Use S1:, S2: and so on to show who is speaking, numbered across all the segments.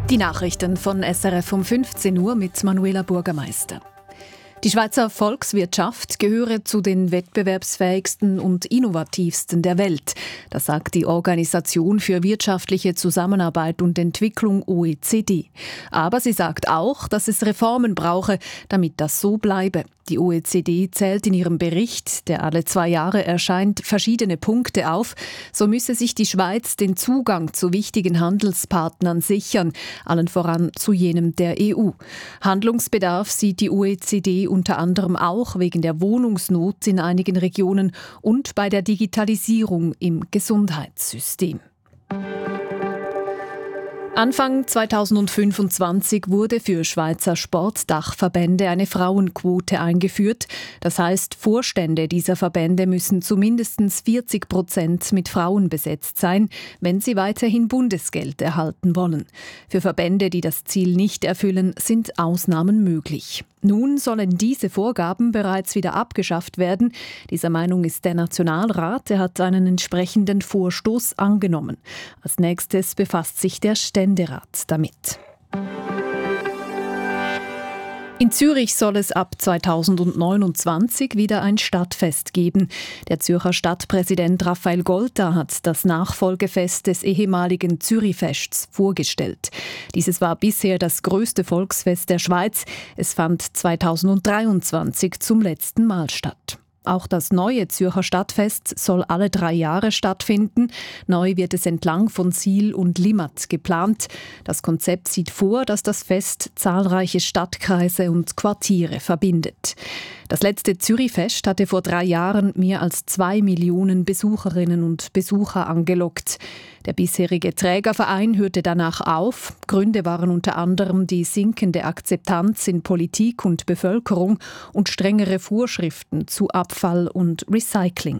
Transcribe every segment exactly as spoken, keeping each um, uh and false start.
S1: Die Nachrichten von S R F um fünfzehn Uhr mit Manuela Bürgermeister. Die Schweizer Volkswirtschaft gehöre zu den wettbewerbsfähigsten und innovativsten der Welt. Das sagt die Organisation für wirtschaftliche Zusammenarbeit und Entwicklung O E C D. Aber sie sagt auch, dass es Reformen brauche, damit das so bleibe. Die O E C D zählt in ihrem Bericht, der alle zwei Jahre erscheint, verschiedene Punkte auf. So müsse sich die Schweiz den Zugang zu wichtigen Handelspartnern sichern, allen voran zu jenem der E U. Handlungsbedarf sieht die O E C D unter anderem auch wegen der Wohnungsnot in einigen Regionen und bei der Digitalisierung im Gesundheitssystem. Anfang zweitausendfünfundzwanzig wurde für Schweizer Sportdachverbände eine Frauenquote eingeführt. Das heißt, Vorstände dieser Verbände müssen zu mindestens vierzig Prozent mit Frauen besetzt sein, wenn sie weiterhin Bundesgeld erhalten wollen. Für Verbände, die das Ziel nicht erfüllen, sind Ausnahmen möglich. Nun sollen diese Vorgaben bereits wieder abgeschafft werden. Dieser Meinung ist der Nationalrat. Er hat einen entsprechenden Vorstoß angenommen. Als nächstes befasst sich der Ständerat damit. In Zürich soll es ab zweitausendneunundzwanzig wieder ein Stadtfest geben. Der Zürcher Stadtpräsident Raphael Golter hat das Nachfolgefest des ehemaligen Zürichfests vorgestellt. Dieses war bisher das größte Volksfest der Schweiz. Es fand zweitausenddreiundzwanzig zum letzten Mal statt. Auch das neue Zürcher Stadtfest soll alle drei Jahre stattfinden. Neu wird es entlang von Sihl und Limmat geplant. Das Konzept sieht vor, dass das Fest zahlreiche Stadtkreise und Quartiere verbindet. Das letzte Zürichfest hatte vor drei Jahren mehr als zwei Millionen Besucherinnen und Besucher angelockt. Der bisherige Trägerverein hörte danach auf. Gründe waren unter anderem die sinkende Akzeptanz in Politik und Bevölkerung und strengere Vorschriften zu Abfall und Recycling.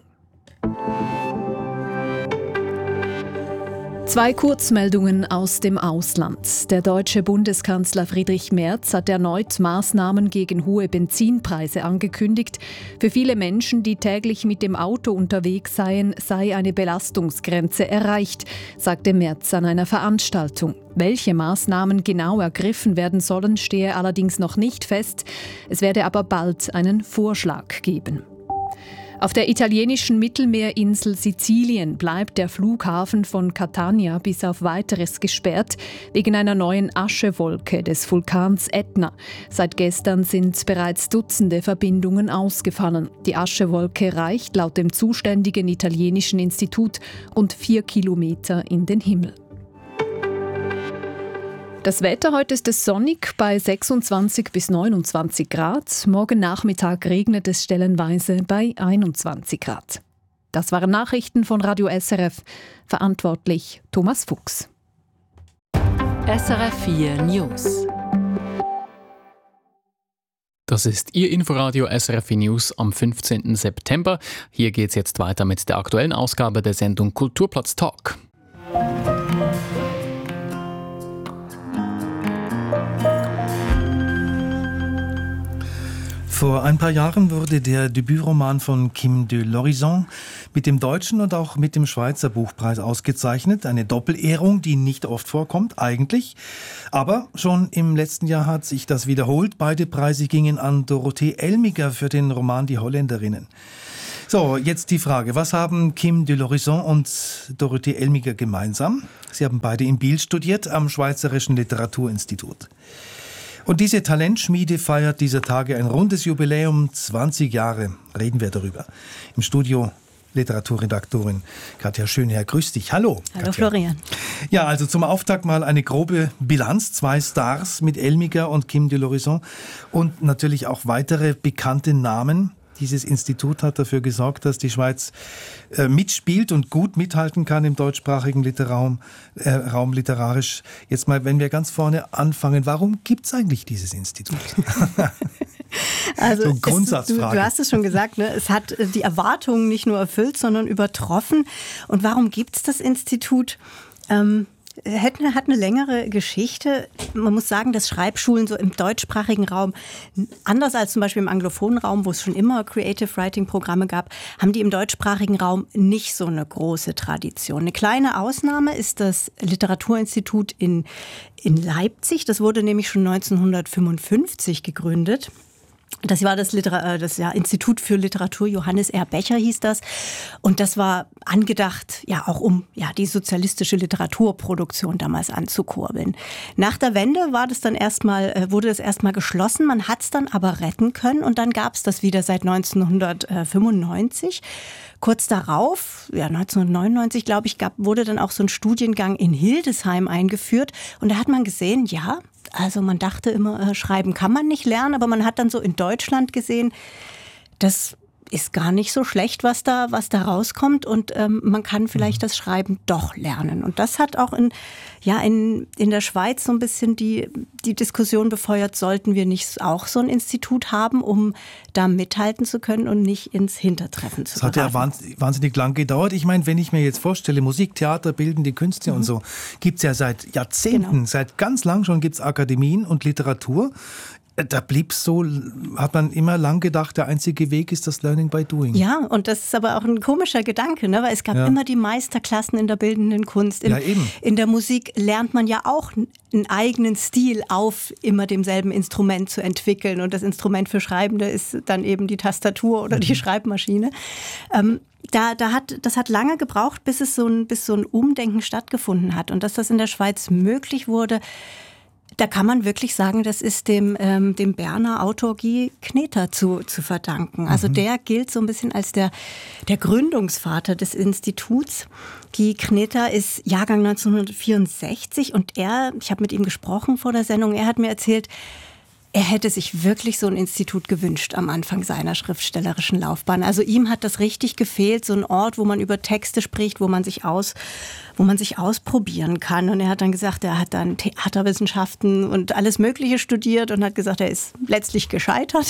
S1: Zwei Kurzmeldungen aus dem Ausland. Der deutsche Bundeskanzler Friedrich Merz hat erneut Maßnahmen gegen hohe Benzinpreise angekündigt. Für viele Menschen, die täglich mit dem Auto unterwegs seien, sei eine Belastungsgrenze erreicht, sagte Merz an einer Veranstaltung. Welche Maßnahmen genau ergriffen werden sollen, stehe allerdings noch nicht fest. Es werde aber bald einen Vorschlag geben. Auf der italienischen Mittelmeerinsel Sizilien bleibt der Flughafen von Catania bis auf Weiteres gesperrt, wegen einer neuen Aschewolke des Vulkans Ätna. Seit gestern sind bereits Dutzende Verbindungen ausgefallen. Die Aschewolke reicht laut dem zuständigen italienischen Institut rund vier Kilometer in den Himmel. Das Wetter: heute ist es sonnig bei sechsundzwanzig bis neunundzwanzig Grad. Morgen Nachmittag regnet es stellenweise bei einundzwanzig Grad. Das waren Nachrichten von Radio S R F. Verantwortlich Thomas Fuchs.
S2: S R F vier News.
S3: Das ist Ihr Inforadio S R F vier News am fünfzehnten September. Hier geht es jetzt weiter mit der aktuellen Ausgabe der Sendung Kulturplatz Talk.
S4: Vor ein paar Jahren wurde der Debütroman von Kim de l'Horizon mit dem Deutschen und auch mit dem Schweizer Buchpreis ausgezeichnet. Eine Doppelehrung, die nicht oft vorkommt, eigentlich. Aber schon im letzten Jahr hat sich das wiederholt. Beide Preise gingen an Dorothee Elmiger für den Roman Die Holländerinnen. So, jetzt die Frage: Was haben Kim de l'Horizon und Dorothee Elmiger gemeinsam? Sie haben beide in Biel studiert, am Schweizerischen Literaturinstitut. Und diese Talentschmiede feiert dieser Tage ein rundes Jubiläum, zwanzig Jahre. Reden wir darüber. Im Studio Literaturredaktorin Katja Schönherr. Grüß dich. Hallo.
S5: Hallo
S4: Katja.
S5: Florian.
S4: Ja, also zum Auftakt mal eine grobe Bilanz. Zwei Stars mit Elmiger und Kim de l'Horizon und natürlich auch weitere bekannte Namen. Dieses Institut hat dafür gesorgt, dass die Schweiz äh, mitspielt und gut mithalten kann im deutschsprachigen Literraum, äh, Raum literarisch. Jetzt mal, wenn wir ganz vorne anfangen, warum gibt es eigentlich dieses Institut?
S5: Also
S4: so
S5: es,
S4: Grundsatzfrage.
S5: Du, du hast es schon gesagt, ne? Es hat die Erwartungen nicht nur erfüllt, sondern übertroffen. Und warum gibt es das Institut? Ähm, hat eine, hat eine längere Geschichte. Man muss sagen, dass Schreibschulen so im deutschsprachigen Raum, anders als zum Beispiel im anglophonen Raum, wo es schon immer Creative Writing Programme gab, haben die im deutschsprachigen Raum nicht so eine große Tradition. Eine kleine Ausnahme ist das Literaturinstitut in, in Leipzig. Das wurde nämlich schon neunzehnhundertfünfundfünfzig gegründet. Das war das, Liter- das ja, Institut für Literatur, Johannes R. Becher hieß das. Und das war angedacht, ja auch um ja, die sozialistische Literaturproduktion damals anzukurbeln. Nach der Wende war das dann erstmal, wurde das erstmal geschlossen. Man hat es dann aber retten können und dann gab es das wieder seit neunzehnhundertfünfundneunzig. Kurz darauf, ja neunzehnhundertneunundneunzig, glaube ich, gab, wurde dann auch so ein Studiengang in Hildesheim eingeführt. Und da hat man gesehen, ja, also man dachte immer, äh, schreiben kann man nicht lernen, aber man hat dann so in Deutschland gesehen, das ist gar nicht so schlecht, was da, was da rauskommt und ähm, man kann vielleicht das Schreiben doch lernen. Und das hat auch in, ja, in, in der Schweiz so ein bisschen die, die Diskussion befeuert, sollten wir nicht auch so ein Institut haben, um da mithalten zu können und nicht ins Hintertreffen zu geraten.
S4: Das hat ja wahnsinnig, wahnsinnig lang gedauert. Ich meine, wenn ich mir jetzt vorstelle, Musik, Theater, bildende Künste mhm. und so, gibt es ja seit Jahrzehnten, genau. seit ganz lang schon gibt es Akademien und Literatur. Da blieb so, hat man immer lang gedacht, der einzige Weg ist das Learning by Doing.
S5: Ja, und das ist aber auch ein komischer Gedanke, ne? Weil es gab ja. immer die Meisterklassen in der bildenden Kunst. In,
S4: ja, eben.
S5: in der Musik lernt man ja auch einen eigenen Stil auf immer demselben Instrument zu entwickeln. Und das Instrument für Schreibende ist dann eben die Tastatur oder mhm. die Schreibmaschine. Ähm, Da, da hat, das hat lange gebraucht, bis es so ein, bis so ein Umdenken stattgefunden hat. Und dass das in der Schweiz möglich wurde, da kann man wirklich sagen, das ist dem, ähm, dem Berner Autor Guy Kneter zu, zu verdanken. Also mhm. der gilt so ein bisschen als der, der Gründungsvater des Instituts. Guy Kneter ist Jahrgang neunzehnhundertvierundsechzig und er, ich habe mit ihm gesprochen vor der Sendung, er hat mir erzählt, er hätte sich wirklich so ein Institut gewünscht am Anfang seiner schriftstellerischen Laufbahn. Also ihm hat das richtig gefehlt, so ein Ort, wo man über Texte spricht, wo man sich aus, wo man sich ausprobieren kann. Und er hat dann gesagt, er hat dann Theaterwissenschaften und alles Mögliche studiert und hat gesagt, er ist letztlich gescheitert.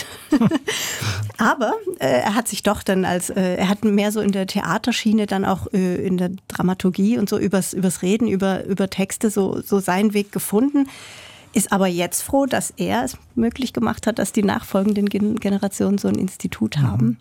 S5: Aber äh, er hat sich doch dann als, äh, er hat mehr so in der Theaterschiene dann auch äh, in der Dramaturgie und so übers, übers Reden, über, über Texte so, so seinen Weg gefunden. Ist aber jetzt froh, dass er es möglich gemacht hat, dass die nachfolgenden Generationen so ein Institut haben. Mhm.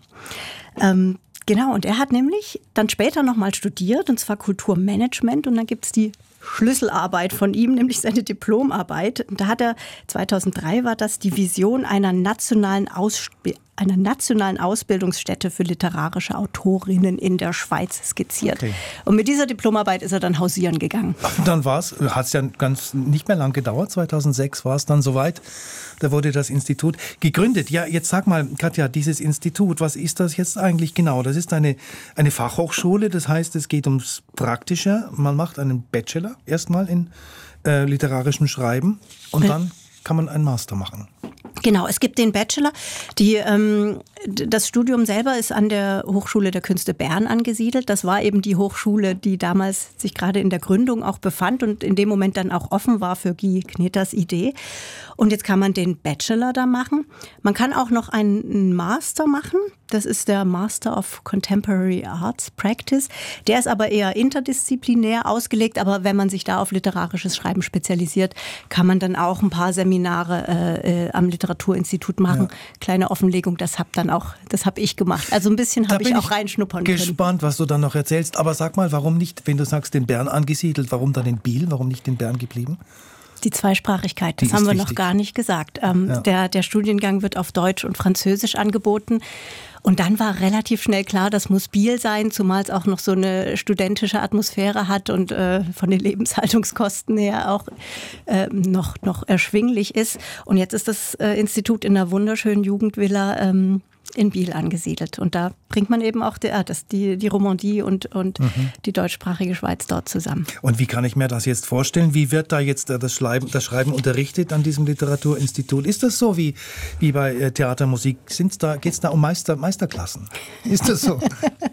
S5: Ähm, genau, und er hat nämlich dann später nochmal studiert, und zwar Kulturmanagement. Und dann gibt es die Schlüsselarbeit von ihm, nämlich seine Diplomarbeit. Und da hat er, zweitausenddrei war das, die Vision einer nationalen Ausspiel einer nationalen Ausbildungsstätte für literarische Autorinnen in der Schweiz skizziert. Okay. Und mit dieser Diplomarbeit ist er dann hausieren gegangen. Ach,
S4: und dann war es, hat es ja ganz nicht mehr lang gedauert, zweitausendsechs war es dann soweit, da wurde das Institut gegründet. Ja, jetzt sag mal, Katja, dieses Institut, was ist das jetzt eigentlich genau? Das ist eine, eine Fachhochschule, das heißt, es geht ums Praktische. Man macht einen Bachelor erstmal in äh, literarischem Schreiben und äh. dann kann man einen Master machen.
S5: Genau, es gibt den Bachelor. Die, ähm, das Studium selber ist an der Hochschule der Künste Bern angesiedelt. Das war eben die Hochschule, die damals sich gerade in der Gründung auch befand und in dem Moment dann auch offen war für Guy Kneters Idee. Und jetzt kann man den Bachelor da machen. Man kann auch noch einen Master machen. Das ist der Master of Contemporary Arts Practice. Der ist aber eher interdisziplinär ausgelegt. Aber wenn man sich da auf literarisches Schreiben spezialisiert, kann man dann auch ein paar Seminare äh, am Literaturinstitut machen. Ja. Kleine Offenlegung, das habe dann auch, das habe ich gemacht. Also ein bisschen habe ich auch reinschnuppern können.
S4: Gespannt, was du dann noch erzählst. Aber sag mal, warum nicht, wenn du sagst, in Bern angesiedelt, warum dann in Biel? Warum nicht in Bern geblieben?
S5: Die Zweisprachigkeit, das haben wir wichtig. Noch gar nicht gesagt. Ähm, ja. der, der Studiengang wird auf Deutsch und Französisch angeboten. Und dann war relativ schnell klar, das muss Biel sein, zumal es auch noch so eine studentische Atmosphäre hat und äh, von den Lebenshaltungskosten her auch äh, noch, noch erschwinglich ist. Und jetzt ist das äh, Institut in einer wunderschönen Jugendvilla ähm, in Biel angesiedelt. Und da bringt man eben auch die, das, die, die Romandie und, und mhm. die deutschsprachige Schweiz dort zusammen.
S4: Und wie kann ich mir das jetzt vorstellen? Wie wird da jetzt das Schreiben, das Schreiben unterrichtet an diesem Literaturinstitut? Ist das so wie, wie bei Theatermusik? Da, geht es da um Meister, Meisterklassen? Ist das so?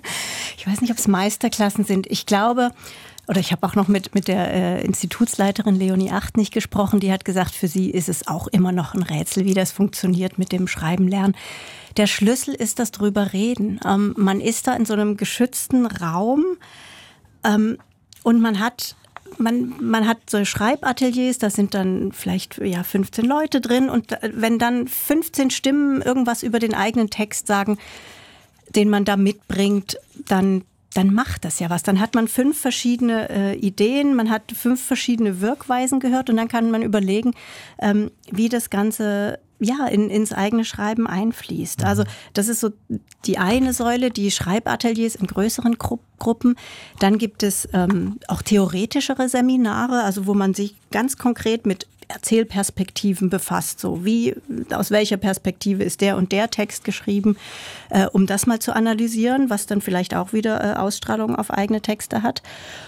S5: Ich weiß nicht, ob es Meisterklassen sind. Ich glaube... Oder ich habe auch noch mit, mit der äh, Institutsleiterin Leonie Achtnig gesprochen, die hat gesagt, für sie ist es auch immer noch ein Rätsel, wie das funktioniert mit dem Schreiben lernen. Der Schlüssel ist das drüber reden. Ähm, man ist da in so einem geschützten Raum ähm, und man hat man, man hat so Schreibateliers, da sind dann vielleicht ja, fünfzehn Leute drin und wenn dann fünfzehn Stimmen irgendwas über den eigenen Text sagen, den man da mitbringt, dann dann macht das ja was. Dann hat man fünf verschiedene äh, Ideen, man hat fünf verschiedene Wirkweisen gehört und dann kann man überlegen, ähm, wie das Ganze ja, in, ins eigene Schreiben einfließt. Also das ist so die eine Säule, die Schreibateliers in größeren Gru- Gruppen. Dann gibt es ähm, auch theoretischere Seminare, also wo man sich ganz konkret mit Erzählperspektiven befasst. So wie, aus welcher Perspektive ist der und der Text geschrieben, äh, um das mal zu analysieren, was dann vielleicht auch wieder äh, Ausstrahlung auf eigene Texte hat.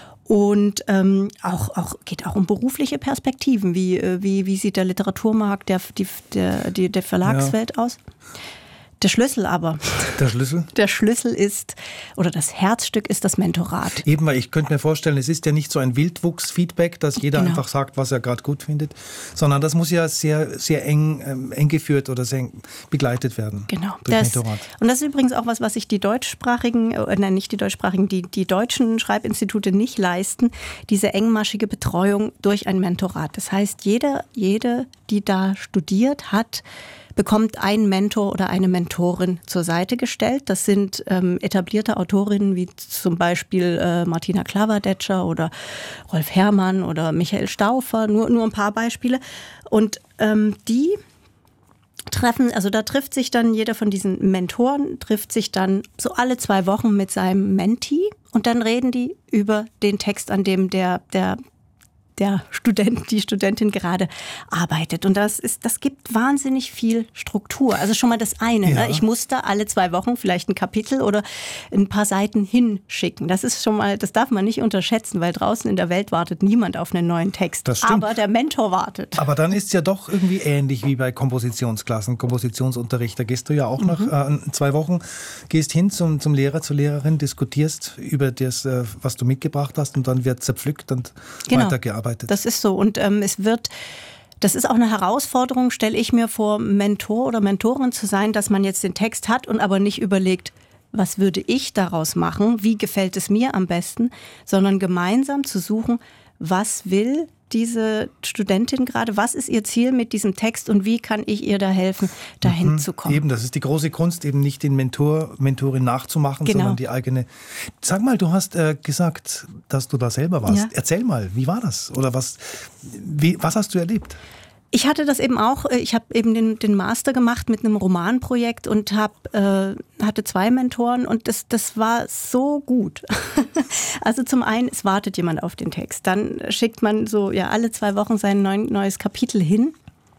S5: Und ähm, auch, auch geht auch um berufliche Perspektiven. Wie, wie, wie sieht der Literaturmarkt, der, die, der, die, der Verlagswelt ja. aus? Der Schlüssel aber.
S4: Der Schlüssel?
S5: Der Schlüssel ist, oder das Herzstück ist das Mentorat.
S4: Eben, weil ich könnte mir vorstellen, es ist ja nicht so ein Wildwuchs-Feedback, dass jeder genau. einfach sagt, was er gerade gut findet, sondern das muss ja sehr, sehr eng, ähm, eng geführt oder sehr eng begleitet werden.
S5: Genau.
S4: Durch
S5: das,
S4: Mentorat.
S5: Und das ist übrigens auch was, was sich die deutschsprachigen, äh, nein, nicht die deutschsprachigen, die, die deutschen Schreibinstitute nicht leisten, diese engmaschige Betreuung durch ein Mentorat. Das heißt, jeder, jede, die da studiert hat, bekommt ein Mentor oder eine Mentorin zur Seite gestellt. Das sind ähm, etablierte Autorinnen wie zum Beispiel äh, Martina Klaverdetscher oder Rolf Herrmann oder Michael Stauffer, nur, nur ein paar Beispiele. Und ähm, die treffen, also da trifft sich dann jeder von diesen Mentoren, trifft sich dann so alle zwei Wochen mit seinem Mentee und dann reden die über den Text, an dem der, der der Student, die Studentin gerade arbeitet. Und das ist, das gibt wahnsinnig viel Struktur. Also schon mal das eine. Ja. Ne? Ich muss da alle zwei Wochen vielleicht ein Kapitel oder ein paar Seiten hinschicken. Das ist schon mal, das darf man nicht unterschätzen, weil draußen in der Welt wartet niemand auf einen neuen Text.
S4: Das stimmt.
S5: Aber der Mentor wartet.
S4: Aber dann ist es ja doch irgendwie ähnlich wie bei Kompositionsklassen, Kompositionsunterricht. Da gehst du ja auch mhm. nach äh, zwei Wochen, gehst hin zum, zum Lehrer, zur Lehrerin, diskutierst über das, äh, was du mitgebracht hast und dann wird zerpflückt und genau. weitergearbeitet.
S5: Das ist so und ähm, es wird, das ist auch eine Herausforderung, stelle ich mir vor, Mentor oder Mentorin zu sein, dass man jetzt den Text hat und aber nicht überlegt, was würde ich daraus machen, wie gefällt es mir am besten, sondern gemeinsam zu suchen, was will diese Studentin gerade, was ist ihr Ziel mit diesem Text und wie kann ich ihr da helfen, dahin mhm, zu kommen.
S4: Eben, das ist die große Kunst, eben nicht den Mentor, Mentorin nachzumachen, genau. sondern die eigene. Sag mal, du hast äh, gesagt, dass du da selber warst. Ja. Erzähl mal, wie war das? Oder was, wie, was hast du erlebt?
S5: Ich hatte das eben auch, ich habe eben den, den Master gemacht mit einem Romanprojekt und hab, äh, hatte zwei Mentoren und das, das war so gut. Also zum einen, es wartet jemand auf den Text. Dann schickt man so ja alle zwei Wochen sein neu, neues Kapitel hin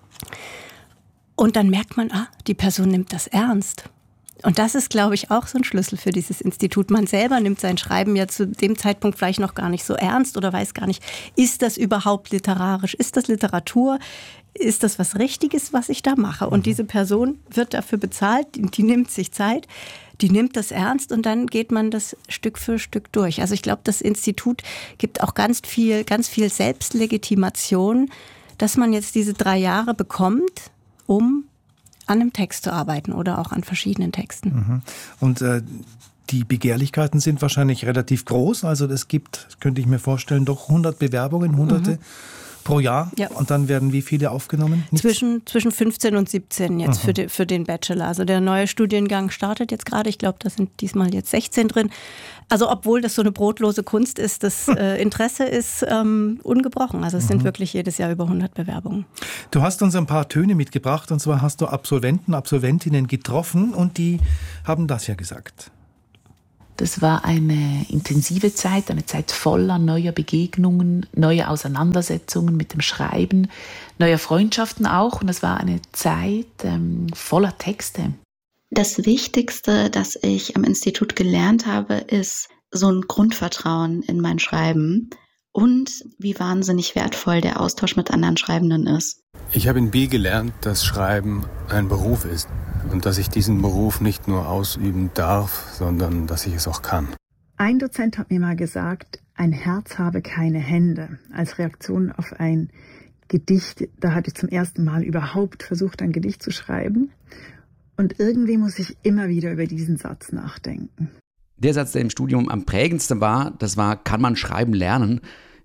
S5: und dann merkt man, ah, die Person nimmt das ernst. Und das ist, glaube ich, auch so ein Schlüssel für dieses Institut. Man selber nimmt sein Schreiben ja zu dem Zeitpunkt vielleicht noch gar nicht so ernst oder weiß gar nicht, ist das überhaupt literarisch? Ist das Literatur? Ist das was Richtiges, was ich da mache? Und diese Person wird dafür bezahlt, die, die nimmt sich Zeit, die nimmt das ernst und dann geht man das Stück für Stück durch. Also ich glaube, das Institut gibt auch ganz viel, ganz viel Selbstlegitimation, dass man jetzt diese drei Jahre bekommt, um an einem Text zu arbeiten oder auch an verschiedenen Texten.
S4: Mhm. Und äh, die Begehrlichkeiten sind wahrscheinlich relativ groß. Also es gibt, könnte ich mir vorstellen, doch hundert Bewerbungen, hunderte mhm. pro Jahr. Ja. Und dann werden wie viele aufgenommen?
S5: Zwischen, zwischen fünfzehn und siebzehn jetzt für, die, für den Bachelor. Also der neue Studiengang startet jetzt gerade. Ich glaube, da sind diesmal jetzt sechzehn drin. Also obwohl das so eine brotlose Kunst ist, das äh, Interesse ist ähm, ungebrochen. Also es mhm. sind wirklich jedes Jahr über hundert Bewerbungen.
S4: Du hast uns ein paar Töne mitgebracht und zwar hast du Absolventen, Absolventinnen getroffen und die haben das ja gesagt.
S6: Das war eine intensive Zeit, eine Zeit voller neuer Begegnungen, neuer Auseinandersetzungen mit dem Schreiben, neuer Freundschaften auch. Und es war eine Zeit ähm, voller Texte.
S7: Das Wichtigste, das ich am Institut gelernt habe, ist so ein Grundvertrauen in mein Schreiben und wie wahnsinnig wertvoll der Austausch mit anderen Schreibenden ist.
S8: Ich habe in B gelernt, dass Schreiben ein Beruf ist und dass ich diesen Beruf nicht nur ausüben darf, sondern dass ich es auch kann.
S9: Ein Dozent hat mir mal gesagt, ein Herz habe keine Hände, als Reaktion auf ein Gedicht. Da hatte ich zum ersten Mal überhaupt versucht, ein Gedicht zu schreiben. Und irgendwie muss ich immer wieder über diesen Satz nachdenken.
S10: Der Satz, der im Studium am prägendsten war, das war, kann man schreiben lernen?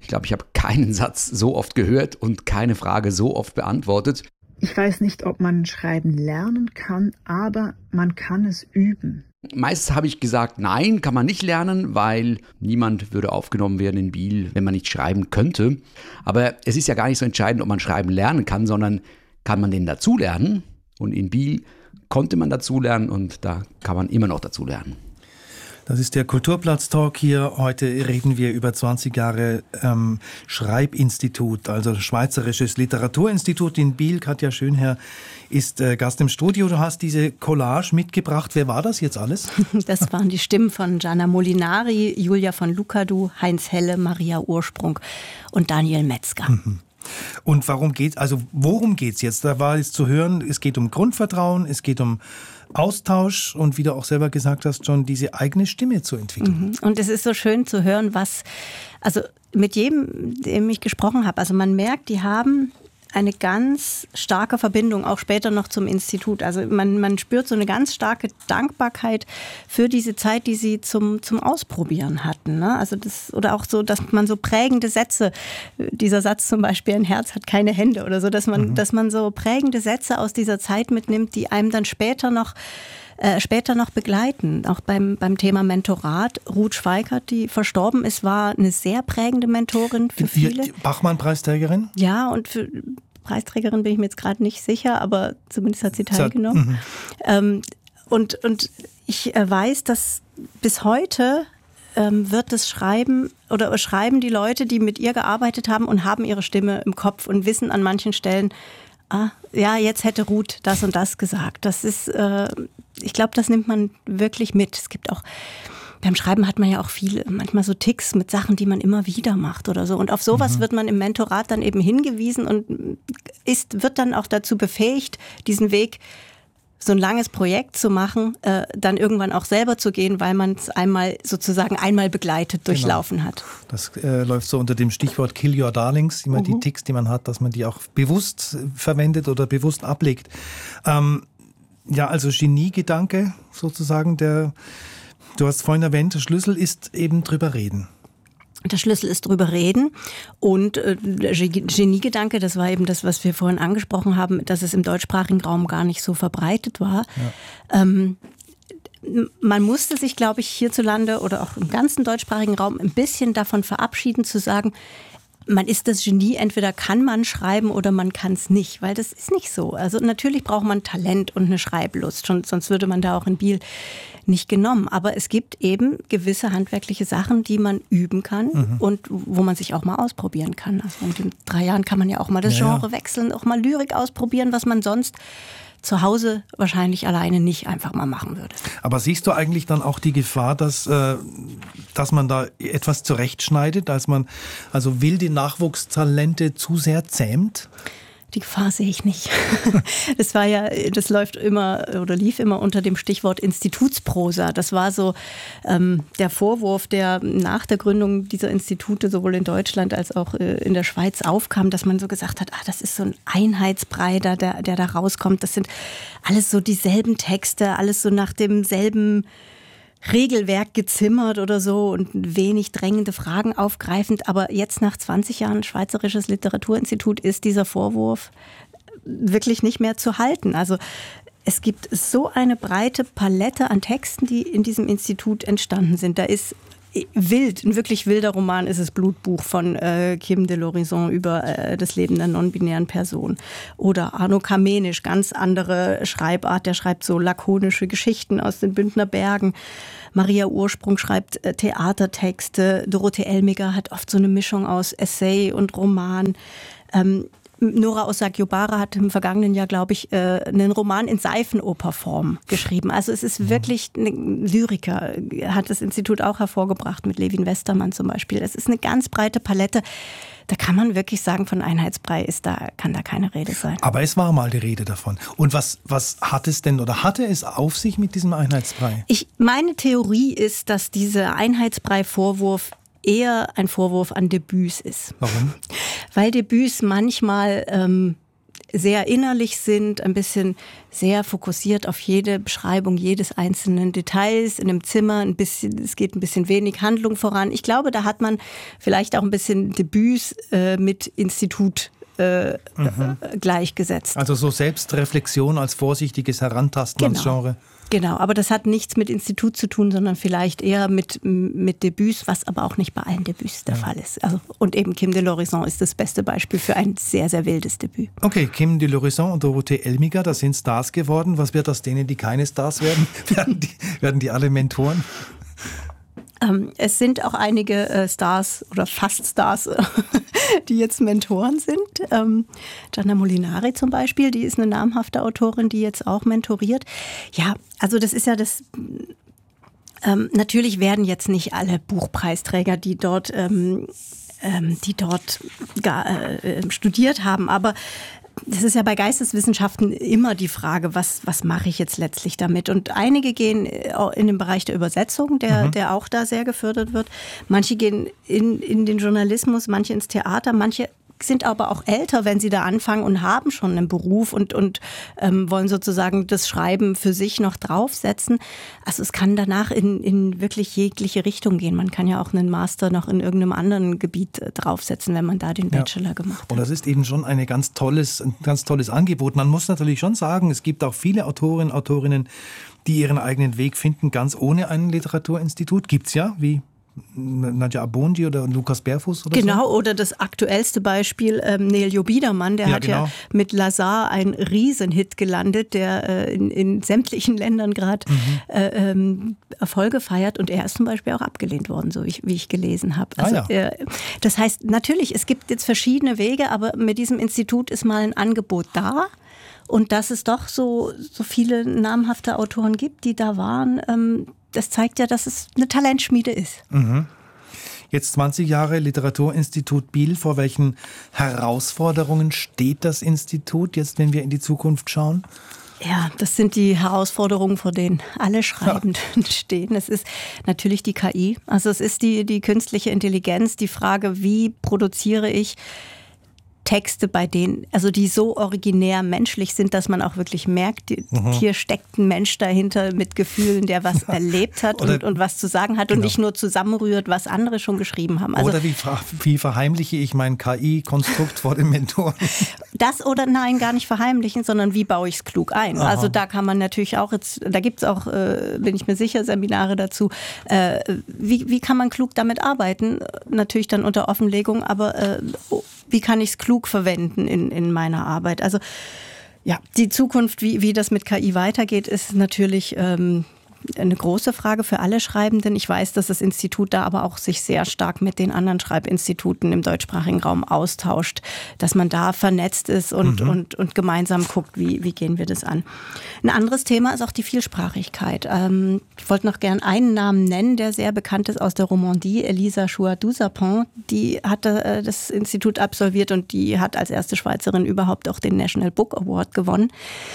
S10: Ich glaube, ich habe keinen Satz so oft gehört und keine Frage so oft beantwortet.
S9: Ich weiß nicht, ob man Schreiben lernen kann, aber man kann es üben.
S10: Meistens habe ich gesagt, nein, kann man nicht lernen, weil niemand würde aufgenommen werden in Biel, wenn man nicht schreiben könnte. Aber es ist ja gar nicht so entscheidend, ob man schreiben lernen kann, sondern kann man den dazulernen. Und in Biel konnte man dazulernen und da kann man immer noch dazulernen.
S4: Das ist der Kulturplatz-Talk hier. Heute reden wir über zwanzig Jahre ähm, Schreibinstitut, also Schweizerisches Literaturinstitut in Biel. Katja Schönherr ist äh, Gast im Studio. Du hast diese Collage mitgebracht. Wer war das jetzt alles?
S5: Das waren die Stimmen von Gianna Molinari, Julia von Lucadou, Heinz Helle, Maria Ursprung und Daniel Metzger.
S4: Mhm. Und warum geht's, also worum geht's jetzt? Da war jetzt zu hören, es geht um Grundvertrauen, es geht um Austausch und wie du auch selber gesagt hast, schon diese eigene Stimme zu entwickeln.
S5: Mhm. Und es ist so schön zu hören, was, also mit jedem, dem ich gesprochen habe, also man merkt, die haben eine ganz starke Verbindung, auch später noch zum Institut. Also man, man spürt so eine ganz starke Dankbarkeit für diese Zeit, die sie zum, zum Ausprobieren hatten. Ne? Also das, oder auch so, dass man so prägende Sätze, dieser Satz zum Beispiel, ein Herz hat keine Hände oder so, dass man, mhm. dass man so prägende Sätze aus dieser Zeit mitnimmt, die einem dann später noch Äh, später noch begleiten. Auch beim, beim Thema Mentorat. Ruth Schweikert, die verstorben ist, war eine sehr prägende Mentorin für
S4: die,
S5: viele.
S4: Die Bachmann-Preisträgerin?
S5: Ja, und für Preisträgerin bin ich mir jetzt gerade nicht sicher, aber zumindest hat sie teilgenommen. Mhm. Ähm, und, und ich äh, weiß, dass bis heute ähm, wird das Schreiben oder schreiben die Leute, die mit ihr gearbeitet haben und haben ihre Stimme im Kopf und wissen an manchen Stellen, ah, ja, jetzt hätte Ruth das und das gesagt. Das ist, äh, ich glaube, das nimmt man wirklich mit. Es gibt auch, beim Schreiben hat man ja auch viele, manchmal so Ticks mit Sachen, die man immer wieder macht oder so. Und auf sowas mhm. wird man im Mentorat dann eben hingewiesen und ist, wird dann auch dazu befähigt, diesen Weg, so ein langes Projekt zu machen, äh, dann irgendwann auch selber zu gehen, weil man es einmal sozusagen einmal begleitet durchlaufen genau. hat.
S4: Das äh, läuft so unter dem Stichwort Kill Your Darlings, immer mhm. die Ticks, die man hat, dass man die auch bewusst verwendet oder bewusst ablegt. Ähm, ja, also Geniegedanke sozusagen, der, du hast vorhin erwähnt, der Schlüssel ist eben drüber reden.
S5: Der Schlüssel ist drüber reden und äh, der Geniegedanke, das war eben das, was wir vorhin angesprochen haben, dass es im deutschsprachigen Raum gar nicht so verbreitet war. Ja. Ähm, man musste sich, glaube ich, hierzulande oder auch im ganzen deutschsprachigen Raum ein bisschen davon verabschieden, zu sagen, man ist das Genie, entweder kann man schreiben oder man kann es nicht, weil das ist nicht so. Also natürlich braucht man Talent und eine Schreiblust, schon, sonst würde man da auch in Biel nicht genommen. Aber es gibt eben gewisse handwerkliche Sachen, die man üben kann mhm. und wo man sich auch mal ausprobieren kann. Also in den drei Jahren kann man ja auch mal das Genre ja, ja. wechseln, auch mal Lyrik ausprobieren, was man sonst zu Hause wahrscheinlich alleine nicht einfach mal machen würde.
S4: Aber siehst du eigentlich dann auch die Gefahr, dass, äh, dass man da etwas zurechtschneidet, als man also wilde Nachwuchstalente zu sehr zähmt?
S5: Die Gefahr sehe ich nicht. Das war ja, das läuft immer oder lief immer unter dem Stichwort Institutsprosa. Das war so ähm, der Vorwurf, der nach der Gründung dieser Institute sowohl in Deutschland als auch äh, in der Schweiz aufkam, dass man so gesagt hat, ah, das ist so ein Einheitsbrei, der, der da rauskommt. Das sind alles so dieselben Texte, alles so nach demselben Regelwerk gezimmert oder so und wenig drängende Fragen aufgreifend. Aber jetzt nach zwanzig Jahren Schweizerisches Literaturinstitut ist dieser Vorwurf wirklich nicht mehr zu halten. Also es gibt so eine breite Palette an Texten, die in diesem Institut entstanden sind. Da ist wild, ein wirklich wilder Roman ist es Blutbuch von äh, Kim de l'Horizon über äh, das Leben der non-binären Person. Oder Arno Kamenisch, ganz andere Schreibart, der schreibt so lakonische Geschichten aus den Bündner Bergen. Maria Ursprung schreibt äh, Theatertexte. Dorothee Elmiger hat oft so eine Mischung aus Essay und Roman. Ähm, Nora Osagiobara hat im vergangenen Jahr, glaube ich, einen Roman in Seifenoperform geschrieben. Also es ist wirklich ein Lyriker, hat das Institut auch hervorgebracht mit Levin Westermann zum Beispiel. Es ist eine ganz breite Palette. Da kann man wirklich sagen, von Einheitsbrei ist da, kann da keine Rede sein.
S4: Aber es war mal die Rede davon. Und was, was hat es denn oder hatte es auf sich mit diesem Einheitsbrei?
S5: Ich, meine Theorie ist, dass dieser Einheitsbrei-Vorwurf eher ein Vorwurf an Debüts ist.
S4: Warum?
S5: Weil Debüts manchmal ähm, sehr innerlich sind, ein bisschen sehr fokussiert auf jede Beschreibung jedes einzelnen Details in einem Zimmer. Ein bisschen, es geht ein bisschen wenig Handlung voran. Ich glaube, da hat man vielleicht auch ein bisschen Debüts äh, mit Institut äh, mhm. gleichgesetzt.
S4: Also so Selbstreflexion als vorsichtiges Herantasten
S5: genau.
S4: ans Genre.
S5: Genau, aber das hat nichts mit Institut zu tun, sondern vielleicht eher mit, mit Debüts, was aber auch nicht bei allen Debüts der ja. Fall ist. Also, und eben Kim de l'Horizon ist das beste Beispiel für ein sehr, sehr wildes Debüt.
S4: Okay, Kim de l'Horizon und Dorothee Elmiger, das sind Stars geworden. Was wird aus denen, die keine Stars werden? werden, die, werden die alle Mentoren?
S5: Ähm, es sind auch einige äh, Stars oder fast Stars, die jetzt Mentoren sind. Ähm, Gianna Molinari zum Beispiel, die ist eine namhafte Autorin, die jetzt auch mentoriert. Ja, also das ist ja das... Ähm, natürlich werden jetzt nicht alle Buchpreisträger, die dort, ähm, ähm, die dort gar, äh, studiert haben, aber das ist ja bei Geisteswissenschaften immer die Frage, was, was mache ich jetzt letztlich damit? Und einige gehen in den Bereich der Übersetzung, der, mhm. der auch da sehr gefördert wird. Manche gehen in, in den Journalismus, manche ins Theater, manche sind aber auch älter, wenn sie da anfangen und haben schon einen Beruf und, und ähm, wollen sozusagen das Schreiben für sich noch draufsetzen. Also es kann danach in, in wirklich jegliche Richtung gehen. Man kann ja auch einen Master noch in irgendeinem anderen Gebiet draufsetzen, wenn man da den Bachelor ja. gemacht hat.
S4: Und das ist eben schon eine ganz tolles, ein ganz tolles Angebot. Man muss natürlich schon sagen, es gibt auch viele Autorinnen, Autorinnen, die ihren eigenen Weg finden, ganz ohne ein Literaturinstitut. Gibt's ja, wie Nadja Abundi oder Lukas Berfuss oder
S5: Genau,
S4: so?
S5: Oder das aktuellste Beispiel, ähm, Nelio Biedermann, der
S4: ja,
S5: hat
S4: genau.
S5: ja mit Lazar einen Riesenhit gelandet, der äh, in, in sämtlichen Ländern gerade mhm. äh, ähm, Erfolge feiert und er ist zum Beispiel auch abgelehnt worden, so wie, wie ich gelesen habe. Also,
S4: ah, ja.
S5: äh, das heißt, natürlich, es gibt jetzt verschiedene Wege, aber mit diesem Institut ist mal ein Angebot da. Und dass es doch so, so viele namhafte Autoren gibt, die da waren, ähm, das zeigt ja, dass es eine Talentschmiede ist.
S4: Mhm. Jetzt zwanzig Jahre Literaturinstitut Biel. Vor welchen Herausforderungen steht das Institut jetzt, wenn wir in die Zukunft schauen?
S5: Ja, das sind die Herausforderungen, vor denen alle Schreibenden ja. stehen. Es ist natürlich die K I, also es ist die, die künstliche Intelligenz, die Frage, wie produziere ich Texte, bei denen, also die so originär menschlich sind, dass man auch wirklich merkt, die, mhm. hier steckt ein Mensch dahinter mit Gefühlen, der was erlebt hat und, und was zu sagen hat genau. und nicht nur zusammenrührt, was andere schon geschrieben haben. Also,
S4: oder wie, wie verheimliche ich mein K I-Konstrukt vor dem Mentor?
S5: Das oder nein, gar nicht verheimlichen, sondern wie baue ich es klug ein? Aha. Also da kann man natürlich auch jetzt, da gibt es auch, äh, bin ich mir sicher, Seminare dazu, äh, wie, wie kann man klug damit arbeiten? Natürlich dann unter Offenlegung, aber äh, wie kann ich es klug verwenden in, in meiner Arbeit? Also ja, die Zukunft, wie, wie das mit K I weitergeht, ist natürlich ähm, eine große Frage für alle Schreibenden. Ich weiß, dass das Institut da aber auch sich sehr stark mit den anderen Schreibinstituten im deutschsprachigen Raum austauscht, dass man da vernetzt ist und, mhm. und, und gemeinsam guckt, wie, wie gehen wir das an. Ein anderes Thema ist auch die Vielsprachigkeit. Ähm, ich wollte noch gern einen Namen nennen, der sehr bekannt ist aus der Romandie, Elisa Chouat-Duzapin. Die hatte äh, das Institut absolviert und die hat als erste Schweizerin überhaupt auch den National Book Award gewonnen.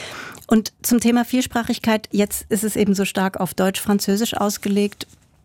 S5: Und zum Thema Vielsprachigkeit, jetzt ist es eben so stark auf Deutsch-Französisch ausgelegt.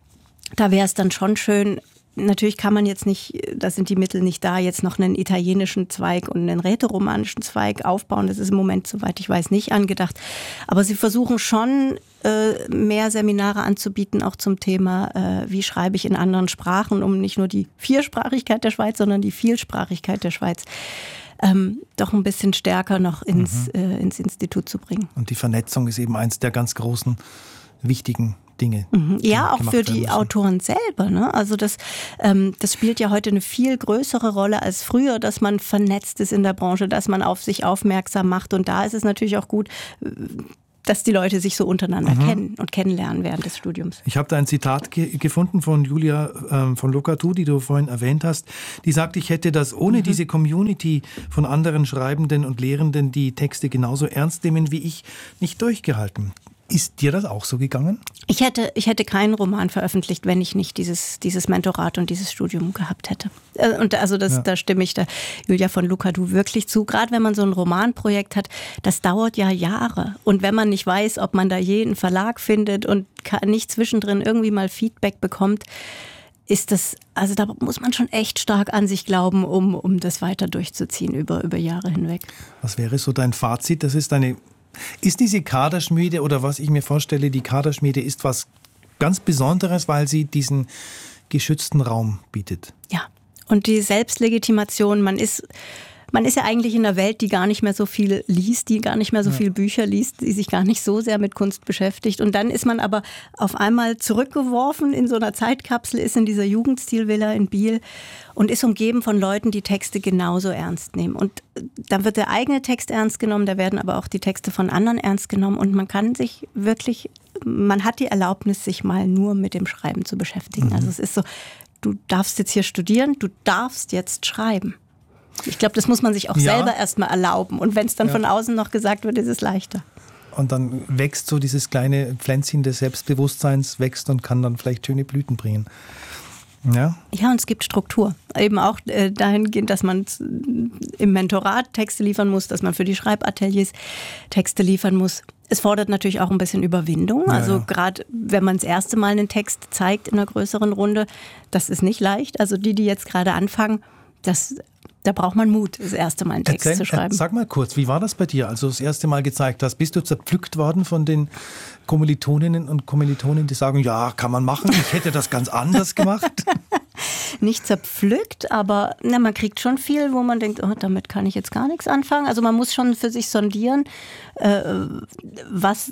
S5: Da wäre es dann schon schön, natürlich kann man jetzt nicht, da sind die Mittel nicht da, jetzt noch einen italienischen Zweig und einen rätoromanischen Zweig aufbauen. Das ist im Moment, soweit ich weiß, nicht angedacht. Aber sie versuchen schon, äh, mehr Seminare anzubieten, auch zum Thema, äh, wie schreibe ich in anderen Sprachen, um nicht nur die Viersprachigkeit der Schweiz, sondern die Vielsprachigkeit der Schweiz Ähm, doch ein bisschen stärker noch ins, mhm. äh, ins Institut zu bringen.
S4: Und die Vernetzung ist eben eins der ganz großen, wichtigen Dinge.
S5: Mhm. Ja, auch für die Autoren selber. Ne? Also das, ähm, das spielt ja heute eine viel größere Rolle als früher, dass man vernetzt ist in der Branche, dass man auf sich aufmerksam macht. Und da ist es natürlich auch gut, dass die Leute sich so untereinander mhm. kennen und kennenlernen während des Studiums.
S4: Ich habe da ein Zitat ge- gefunden von Julia ähm, von Lokatu, die du vorhin erwähnt hast. Die sagt, ich hätte das ohne mhm. diese Community von anderen Schreibenden und Lehrenden, die Texte genauso ernst nehmen wie ich, nicht durchgehalten. Ist dir das auch so gegangen?
S5: Ich hätte, ich hätte keinen Roman veröffentlicht, wenn ich nicht dieses, dieses Mentorat und dieses Studium gehabt hätte. Und also das, ja. da stimme ich der Julia von Lokatu wirklich zu. Gerade wenn man so ein Romanprojekt hat, das dauert ja Jahre. Und wenn man nicht weiß, ob man da jeden Verlag findet und nicht zwischendrin irgendwie mal Feedback bekommt, ist das, also da muss man schon echt stark an sich glauben, um, um das weiter durchzuziehen über, über Jahre hinweg.
S4: Was wäre so dein Fazit? Das ist eine, ist diese Kaderschmiede oder was ich mir vorstelle, die Kaderschmiede ist was ganz Besonderes, weil sie diesen geschützten Raum bietet.
S5: Ja, und die Selbstlegitimation, man ist... Man ist ja eigentlich in einer Welt, die gar nicht mehr so viel liest, die gar nicht mehr so ja. viel Bücher liest, die sich gar nicht so sehr mit Kunst beschäftigt. Und dann ist man aber auf einmal zurückgeworfen in so einer Zeitkapsel, ist in dieser Jugendstilvilla in Biel und ist umgeben von Leuten, die Texte genauso ernst nehmen. Und dann wird der eigene Text ernst genommen, da werden aber auch die Texte von anderen ernst genommen. Und man kann sich wirklich, man hat die Erlaubnis, sich mal nur mit dem Schreiben zu beschäftigen. Mhm. Also es ist so, du darfst jetzt hier studieren, du darfst jetzt schreiben. Ich glaube, das muss man sich auch ja. selber erstmal erlauben. Und wenn es dann ja. von außen noch gesagt wird, ist es leichter.
S4: Und dann wächst so dieses kleine Pflänzchen des Selbstbewusstseins, wächst und kann dann vielleicht schöne Blüten bringen. Ja,
S5: ja, und es gibt Struktur. Eben auch äh, dahingehend, dass man im Mentorat Texte liefern muss, dass man für die Schreibateliers Texte liefern muss. Es fordert natürlich auch ein bisschen Überwindung. Ja, also ja. gerade wenn man das erste Mal einen Text zeigt in einer größeren Runde, das ist nicht leicht. Also die, die jetzt gerade anfangen, das... Da braucht man Mut, das erste Mal einen Text
S4: Erzähl,
S5: zu schreiben.
S4: Sag mal kurz, wie war das bei dir, als du das erste Mal gezeigt hast? Bist du zerpflückt worden von den Kommilitoninnen und Kommilitonen, die sagen, ja, kann man machen, ich hätte das ganz anders gemacht?
S5: Nicht zerpflückt, aber na, man kriegt schon viel, wo man denkt, oh, damit kann ich jetzt gar nichts anfangen. Also man muss schon für sich sondieren, äh, was,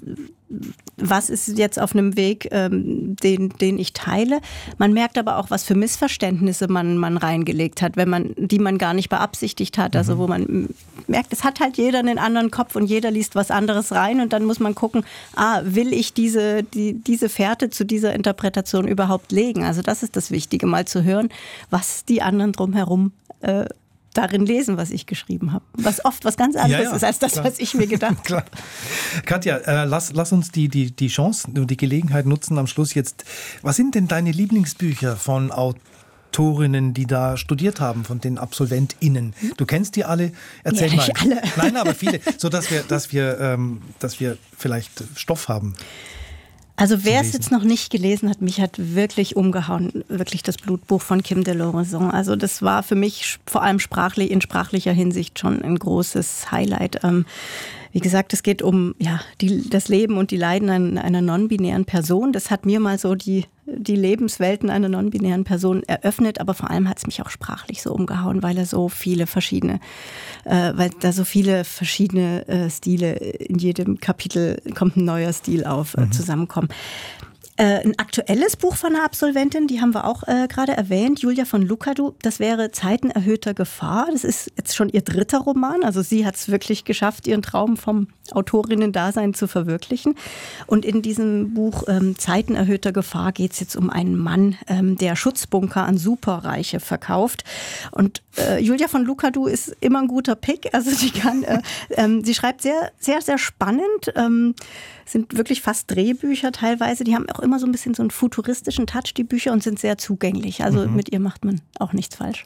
S5: was ist jetzt auf einem Weg, ähm, den, den ich teile. Man merkt aber auch, was für Missverständnisse man, man reingelegt hat, wenn man, die man gar nicht beabsichtigt hat. Also wo man merkt, es hat halt jeder einen anderen Kopf und jeder liest was anderes rein und dann muss man gucken, ah, will ich diese, die, diese Fährte zu dieser Interpretation überhaupt legen? Also das ist das Wichtige, mal zu hören, was die anderen drumherum äh, darin lesen, was ich geschrieben habe. Was oft was ganz anderes ja, ja, ist, als das, klar. was ich mir gedacht habe.
S4: Katja, äh, lass, lass uns die, die, die Chance und die Gelegenheit nutzen am Schluss jetzt. Was sind denn deine Lieblingsbücher von Autorinnen, die da studiert haben, von den AbsolventInnen? Du kennst die alle? Erzähl ja, mal.
S5: Nicht alle.
S4: Nein, aber viele, so dass wir, dass wir, ähm, dass wir vielleicht Stoff haben.
S5: Also wer es jetzt noch nicht gelesen hat, mich hat wirklich umgehauen, wirklich das Blutbuch von Kim de Lorison. Also das war für mich vor allem sprachlich, in sprachlicher Hinsicht schon ein großes Highlight. Ähm, wie gesagt, es geht um ja, die, das Leben und die Leiden einer, einer non-binären Person. Das hat mir mal so die, die Lebenswelten einer non-binären Person eröffnet, aber vor allem hat es mich auch sprachlich so umgehauen, weil er so viele verschiedene, äh, weil da so viele verschiedene äh, Stile, in jedem Kapitel kommt ein neuer Stil auf, äh, zusammenkommen. Äh, ein aktuelles Buch von einer Absolventin, die haben wir auch äh, gerade erwähnt, Julia von Lucadou, das wäre Zeiten erhöhter Gefahr. Das ist jetzt schon ihr dritter Roman. Also sie hat es wirklich geschafft, ihren Traum vom Autorinnen-Dasein zu verwirklichen. Und in diesem Buch ähm, Zeiten erhöhter Gefahr geht es jetzt um einen Mann, ähm, der Schutzbunker an Superreiche verkauft. Und äh, Julia von Lucadou ist immer ein guter Pick. Also sie kann, äh, ähm, sie schreibt sehr, sehr, sehr spannend. Ähm, sind wirklich fast Drehbücher teilweise. Die haben auch immer so ein bisschen so einen futuristischen Touch, die Bücher, und sind sehr zugänglich. Also mhm. mit ihr macht man auch nichts falsch.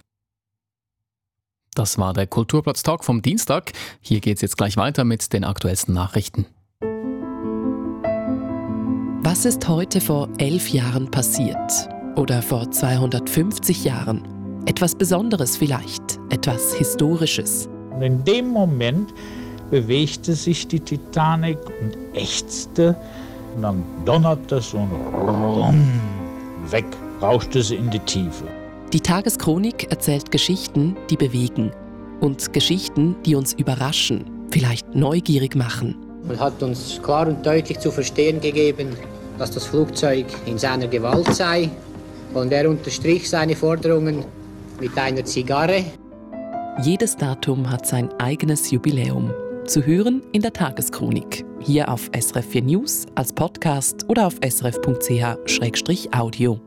S3: Das war der Kulturplatz-Talk vom Dienstag. Hier geht es jetzt gleich weiter mit den aktuellsten Nachrichten.
S2: Was ist heute vor elf Jahren passiert? Oder vor zweihundertfünfzig Jahren? Etwas Besonderes vielleicht, etwas Historisches.
S11: Und in dem Moment bewegte sich die Titanic und ächzte und dann donnerte es und weg rauschte sie in die Tiefe.
S2: Die Tageschronik erzählt Geschichten, die bewegen und Geschichten, die uns überraschen, vielleicht neugierig machen.
S12: Man hat uns klar und deutlich zu verstehen gegeben, dass das Flugzeug in seiner Gewalt sei, und er unterstrich seine Forderungen mit einer Zigarre.
S2: Jedes Datum hat sein eigenes Jubiläum. Zu hören in der Tageschronik. Hier auf S R F vier News, als Podcast oder auf s r f punkt c h slash audio.